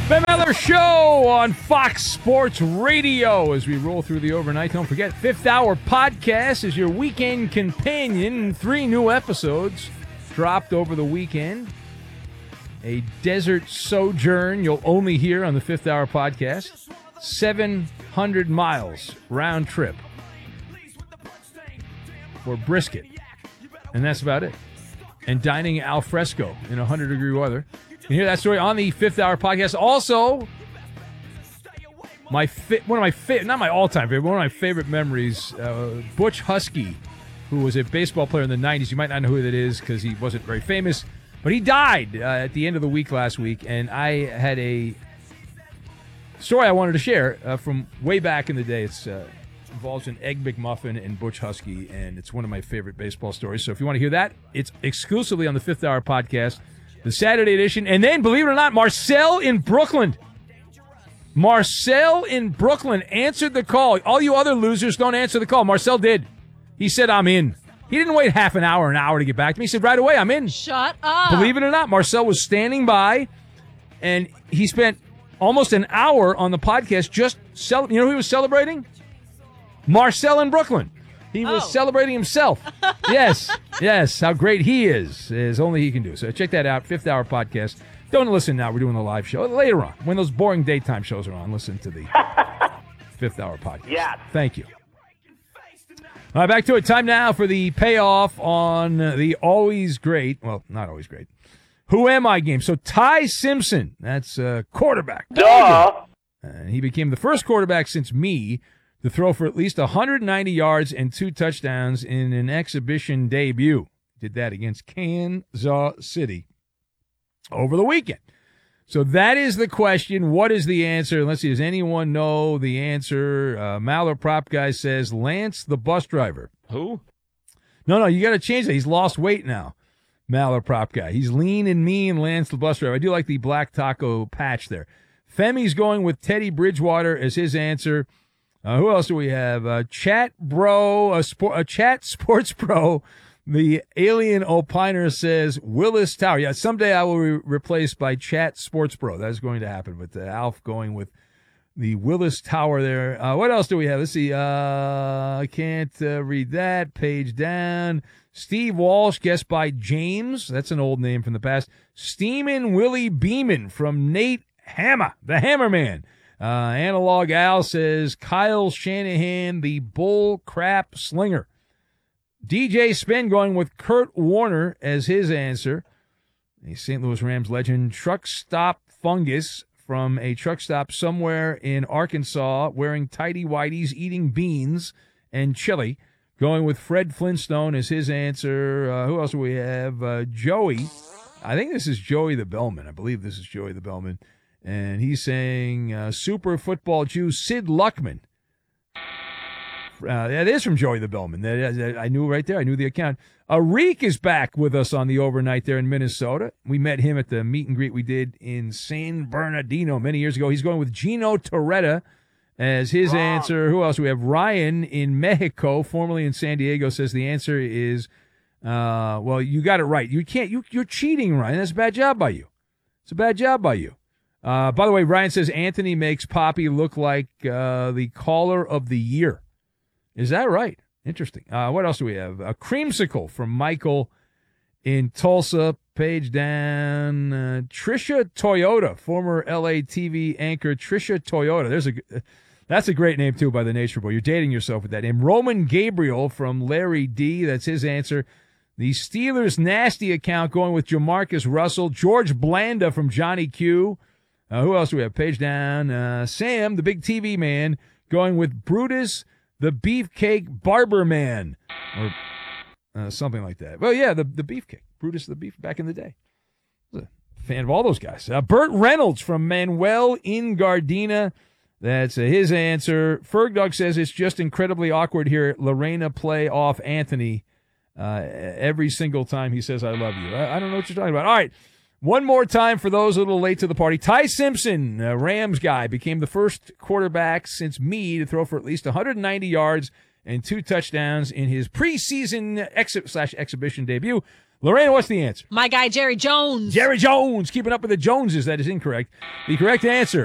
Ben Miller Show on Fox Sports Radio as we roll through the overnight. Don't forget, Fifth Hour Podcast is your weekend companion. 3 new episodes dropped over the weekend. A desert sojourn you'll only hear on the Fifth Hour Podcast. 700 miles round trip for brisket. And that's about it. And dining al fresco in 100-degree weather. You can hear that story on the Fifth Hour Podcast. Also, one of my not my all-time favorite, one of my favorite memories, Butch Husky, who was a baseball player in the 90s. You might not know who that is because he wasn't very famous, but he died at the end of the week last week, and I had a story I wanted to share from way back in the day. It's involves an Egg McMuffin and Butch Husky, and it's one of my favorite baseball stories. So if you want to hear that, it's exclusively on the Fifth Hour Podcast. The Saturday edition. And then, believe it or not, Marcel in Brooklyn. Marcel in Brooklyn answered the call. All you other losers don't answer the call. Marcel did. He said, I'm in. He didn't wait half an hour to get back to me. He said, right away, I'm in. Shut up. Believe it or not, Marcel was standing by, and he spent almost an hour on the podcast just you know who he was celebrating? Marcel in Brooklyn. He was celebrating himself. Yes, how great he is only he can do. So check that out, Fifth Hour Podcast. Don't listen now. We're doing the live show. Later on, when those boring daytime shows are on, listen to the Fifth Hour Podcast. Yeah. Thank you. All right, back to it. Time now for the payoff on the always great, well, not always great, Who Am I game. So Ty Simpson, that's quarterback. Duh. And he became the first quarterback since me to throw for at least 190 yards and 2 touchdowns in an exhibition debut. Did that against Kansas City over the weekend. So that is the question. What is the answer? Let's see. Does anyone know the answer? Maller Prop Guy says Lance the bus driver. Who? No, you got to change that. He's lost weight now. Maller Prop Guy. He's lean and mean, Lance the bus driver. I do like the black taco patch there. Femi's going with Teddy Bridgewater as his answer. Who else do we have? Chat Bro, Chat Sports Pro. The alien opiner says Willis Tower. Yeah, someday I will be replaced by Chat Sports Pro. That is going to happen. But Alf going with the Willis Tower there. What else do we have? Let's see. I can't read that. Page down. Steve Walsh, guessed by James. That's an old name from the past. Steamin' Willie Beeman from Nate Hammer, the Hammer Man. Analog Al says Kyle Shanahan, the bull crap slinger. DJ Spin going with Kurt Warner as his answer. A St. Louis Rams legend. Truck stop fungus from a truck stop somewhere in Arkansas wearing tighty whities, eating beans and chili. Going with Fred Flintstone as his answer. Who else do we have? Joey. I think this is Joey the Bellman. I believe this is Joey the Bellman. And he's saying Super Football Jew Sid Luckman. That is from Joey the Bellman. I knew right there. I knew the account. Arik is back with us on the overnight there in Minnesota. We met him at the meet and greet we did in San Bernardino many years ago. He's going with Gino Torretta as his answer. Who else do we have? Ryan in Mexico, formerly in San Diego, says the answer is, well, you got it right. You're cheating, Ryan. That's a bad job by you. It's a bad job by you. By the way, Ryan says Anthony makes Poppy look like the caller of the year. Is that right? Interesting. What else do we have? A creamsicle from Michael in Tulsa. Page down. Trisha Toyota, former LA TV anchor Trisha Toyota. That's a great name, too, by the Nature Boy. You're dating yourself with that name. Roman Gabriel from Larry D. That's his answer. The Steelers nasty account going with Jamarcus Russell. George Blanda from Johnny Q. Who else do we have? Page down. Sam, the big TV man, going with Brutus, the Beefcake Barber Man. Or something like that. Well, yeah, the Beefcake. Brutus the Beef back in the day. I was a fan of all those guys. Burt Reynolds from Manuel in Gardena. That's his answer. Fergdog says it's just incredibly awkward here. Lorena play off Anthony every single time he says, I love you. I don't know what you're talking about. All right. One more time for those a little late to the party. Ty Simpson, Rams guy, became the first quarterback since me to throw for at least 190 yards and 2 touchdowns in his preseason exhibition debut. Lorena, what's the answer? My guy, Jerry Jones. Jerry Jones, keeping up with the Joneses. That is incorrect. The correct answer